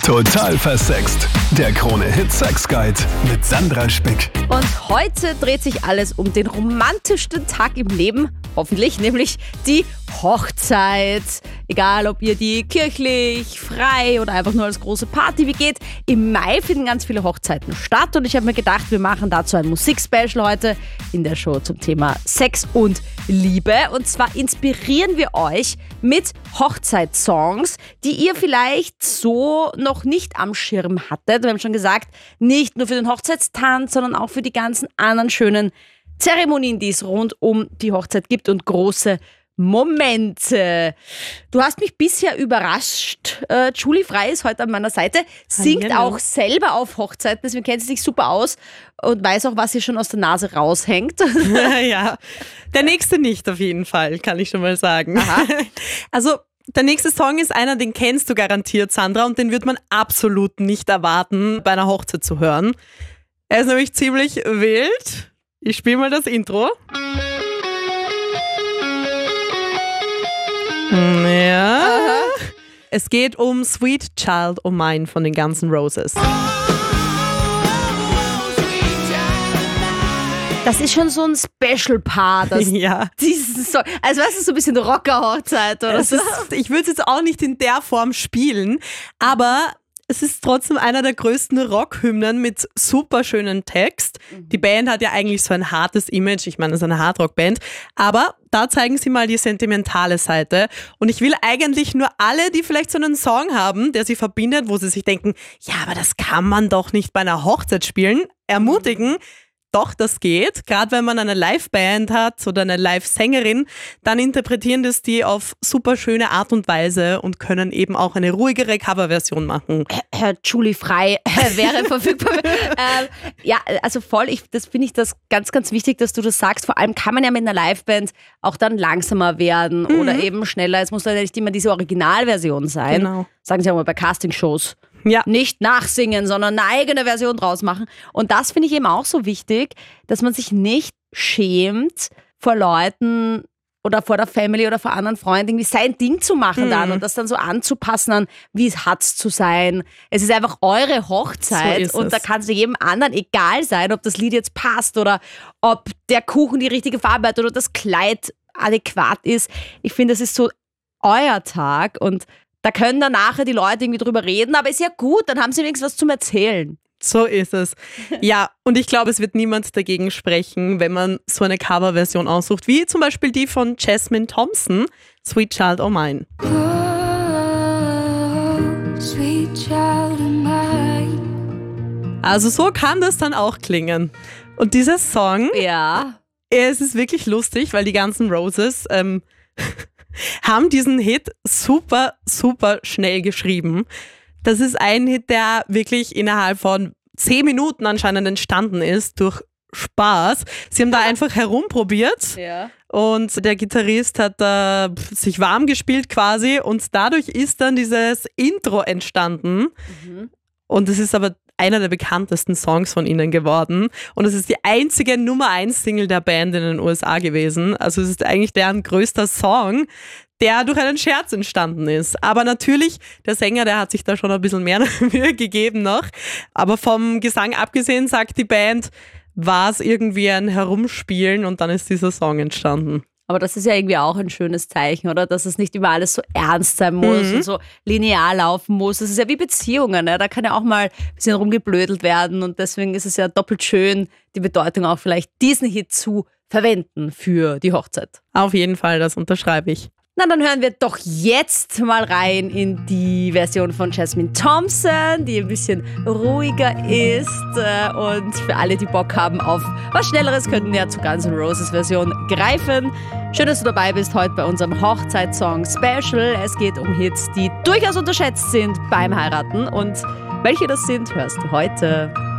Total versext. Der Krone-Hit Sex Guide mit Sandra Spick. Und heute dreht sich alles um den romantischsten Tag im Leben, hoffentlich, nämlich die Hochzeit. Egal, ob ihr die kirchlich, frei oder einfach nur als große Party begeht, im Mai finden ganz viele Hochzeiten statt und ich habe mir gedacht, wir machen dazu ein Musikspecial heute in der Show zum Thema Sex und Liebe. Und zwar inspirieren wir euch mit Hochzeitssongs, die ihr vielleicht so noch nicht am Schirm hattet. Wir haben schon gesagt, nicht nur für den Hochzeitstanz, sondern auch für die ganzen anderen schönen Zeremonien, die es rund um die Hochzeit gibt und große Momente. Du hast mich bisher überrascht. Julie Frey ist heute an meiner Seite, singt auch selber auf Hochzeiten, deswegen kennt sie sich super aus und weiß auch, was ihr schon aus der Nase raushängt. Ja, der nächste nicht auf jeden Fall, kann ich schon mal sagen. Aha. Also der nächste Song ist einer, den kennst du garantiert, Sandra, und den wird man absolut nicht erwarten, bei einer Hochzeit zu hören. Er ist nämlich ziemlich wild. Ich spiele mal das Intro. Ja. Aha. Es geht um Sweet Child O' Mine von den Guns N' Roses. Das ist schon so ein Special-Part. Ja. Song. Also weißt du, so ein bisschen Rocker-Hochzeit oder so. Ich würde es jetzt auch nicht in der Form spielen, aber es ist trotzdem einer der größten Rockhymnen mit super schönem Text. Die Band hat ja eigentlich so ein hartes Image, ich meine, es ist eine Hardrock-Band, aber da zeigen sie mal die sentimentale Seite und ich will eigentlich nur alle, die vielleicht so einen Song haben, der sie verbindet, wo sie sich denken, ja, aber das kann man doch nicht bei einer Hochzeit spielen, ermutigen. Doch, das geht. Gerade wenn man eine Liveband hat oder eine Live-Sängerin, dann interpretieren das die auf super schöne Art und Weise und können eben auch eine ruhigere Coverversion machen. Julie Frey wäre verfügbar. Ja, also voll, das finde ich das ganz, ganz wichtig, dass du das sagst. Vor allem kann man ja mit einer Liveband auch dann langsamer werden oder eben schneller. Es muss ja nicht immer diese Originalversion sein. Genau. Sagen sie auch mal bei Castingshows. Ja. Nicht nachsingen, sondern eine eigene Version draus machen. Und das finde ich eben auch so wichtig, dass man sich nicht schämt, vor Leuten oder vor der Family oder vor anderen Freunden irgendwie sein Ding zu machen dann und das dann so anzupassen an, wie es hat zu sein. Es ist einfach eure Hochzeit und da kann es jedem anderen egal sein, ob das Lied jetzt passt oder ob der Kuchen die richtige Farbe hat oder das Kleid adäquat ist. Ich finde, das ist so euer Tag und da können dann nachher die Leute irgendwie drüber reden, aber ist ja gut, dann haben sie wenigstens was zum Erzählen. So ist es. Ja, und ich glaube, es wird niemand dagegen sprechen, wenn man so eine Coverversion aussucht, wie zum Beispiel die von Jasmine Thompson, Sweet Child O' Mine. Oh, sweet child of mine. Also so kann das dann auch klingen. Und dieser Song, Ja. es ist wirklich lustig, weil die ganzen Roses haben diesen Hit super, super schnell geschrieben. Das ist ein Hit, der wirklich innerhalb von 10 Minuten anscheinend entstanden ist, durch Spaß. Sie haben da einfach herumprobiert Ja. und der Gitarrist hat da sich warm gespielt quasi und dadurch ist dann dieses Intro entstanden. Und es ist aber einer der bekanntesten Songs von ihnen geworden. Und es ist die einzige Nummer-1-Single der Band in den USA gewesen. Also es ist eigentlich deren größter Song, der durch einen Scherz entstanden ist. Aber natürlich, der Sänger, der hat sich da schon ein bisschen mehr Mühe gegeben noch. Aber vom Gesang abgesehen, sagt die Band, war es irgendwie ein Herumspielen und dann ist dieser Song entstanden. Aber das ist ja irgendwie auch ein schönes Zeichen, oder? Dass es nicht immer alles so ernst sein muss und so linear laufen muss. Das ist ja wie Beziehungen, ne? Da kann ja auch mal ein bisschen rumgeblödelt werden und deswegen ist es ja doppelt schön, die Bedeutung auch vielleicht diesen Hit zu verwenden für die Hochzeit. Auf jeden Fall, das unterschreibe ich. Na, dann hören wir doch jetzt mal rein in die Version von Jasmine Thompson, die ein bisschen ruhiger ist. Und für alle, die Bock haben auf was Schnelleres, könnten ja zur Guns N' Roses Version greifen. Schön, dass du dabei bist heute bei unserem Hochzeitssong-Special. Es geht um Hits, die durchaus unterschätzt sind beim Heiraten. Und welche das sind, hörst du heute.